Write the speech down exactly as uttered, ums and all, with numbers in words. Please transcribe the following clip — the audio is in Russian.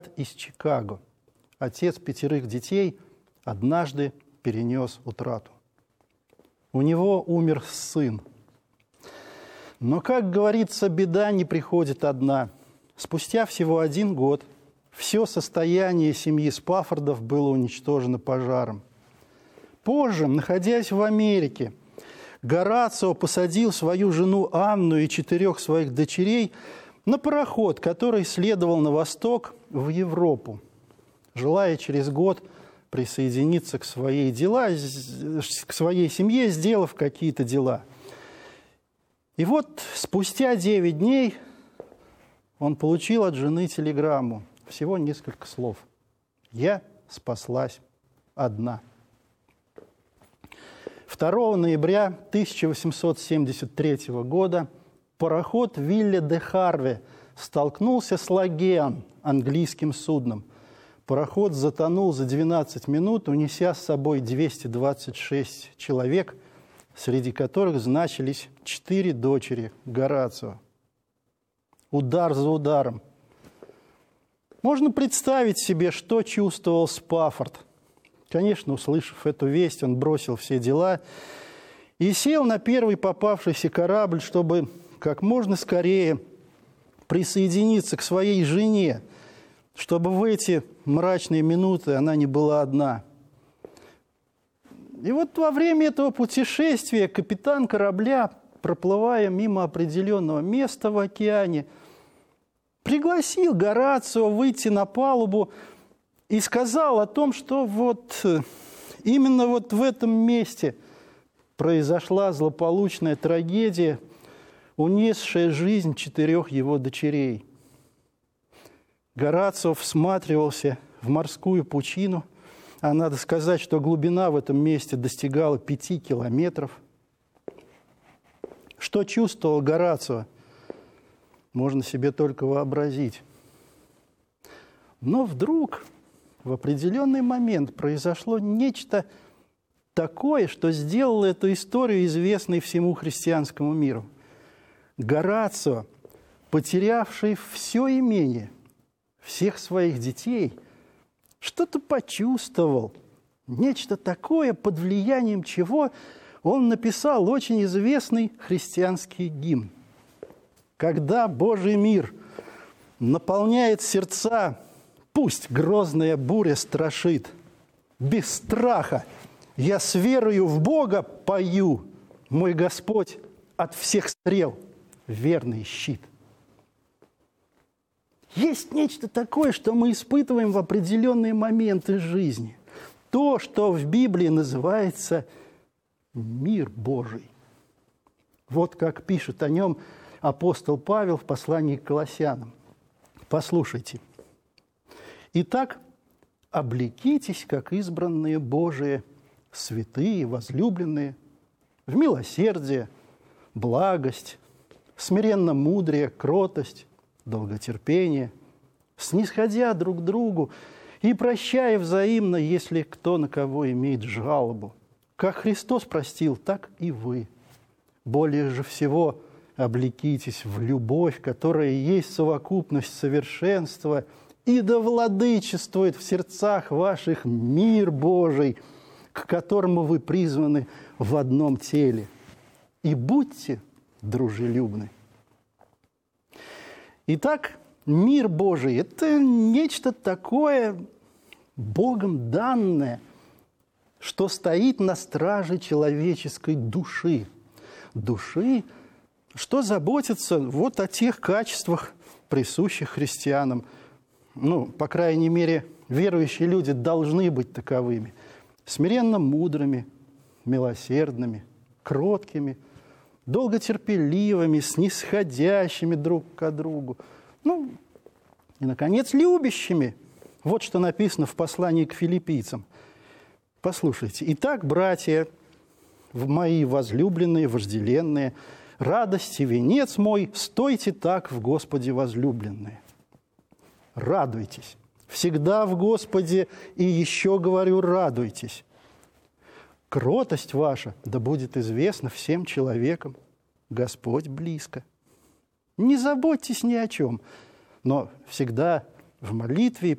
из Чикаго. Отец пятерых детей однажды перенес утрату. У него умер сын. Но, как говорится, беда не приходит одна. Спустя всего один год все состояние семьи Спаффордов было уничтожено пожаром. Позже, находясь в Америке, Горацио посадил свою жену Анну и четырех своих дочерей на пароход, который следовал на восток в Европу, желая через год присоединиться к своей, дела, к своей семье, сделав какие-то дела. И вот спустя девять дней он получил от жены телеграмму, всего несколько слов. «Я спаслась одна». второго ноября тысяча восемьсот семьдесят третьего года пароход Вилля де Харве столкнулся с Лагеан, английским судном. Пароход затонул за двенадцать минут, унеся с собой двести двадцать шесть человек, среди которых значились четыре дочери Горацио. Удар за ударом. Можно представить себе, что чувствовал Спаффорд. Конечно, услышав эту весть, он бросил все дела и сел на первый попавшийся корабль, чтобы как можно скорее присоединиться к своей жене, чтобы в эти мрачные минуты она не была одна. И вот во время этого путешествия капитан корабля, проплывая мимо определенного места в океане, пригласил Горацио выйти на палубу и сказал о том, что вот именно вот в этом месте произошла злополучная трагедия, унесшая жизнь четырех его дочерей. Горацио всматривался в морскую пучину, а надо сказать, что глубина в этом месте достигала пяти километров. Что чувствовал Горацио, можно себе только вообразить. Но вдруг в определенный момент произошло нечто такое, что сделало эту историю известной всему христианскому миру. Горацио, потерявший все имение, всех своих детей, что-то почувствовал, нечто такое, под влиянием чего он написал очень известный христианский гимн. Когда Божий мир наполняет сердца, пусть грозная буря страшит. Без страха я с верою в Бога пою, мой Господь от всех стрел верный щит. Есть нечто такое, что мы испытываем в определенные моменты жизни. То, что в Библии называется мир Божий. Вот как пишет о нем апостол Павел в послании к Колоссянам. Послушайте. «Итак, облекитесь, как избранные Божии, святые, возлюбленные, в милосердие, благость, смиренно-мудрие, кротость, долготерпение, снисходя друг к другу и прощая взаимно, если кто на кого имеет жалобу. Как Христос простил, так и вы. Более же всего облекитесь в любовь, которая есть совокупность совершенства, и да владычествует в сердцах ваших мир Божий, к которому вы призваны в одном теле. И будьте дружелюбны». Итак, мир Божий – это нечто такое Богом данное, что стоит на страже человеческой души. Души, что заботится вот о тех качествах, присущих христианам. Ну, по крайней мере, верующие люди должны быть таковыми. Смиренно мудрыми, милосердными, кроткими, долготерпеливыми, снисходящими друг к другу. Ну, и, наконец, любящими. Вот что написано в послании к филиппийцам. Послушайте. «Итак, братья, мои возлюбленные, вожделенные, радости венец мой, стойте так в Господе возлюбленные». Радуйтесь. Всегда в Господе, и еще говорю, радуйтесь. Кротость ваша да будет известна всем человекам. Господь близко. Не заботьтесь ни о чем, но всегда в молитве и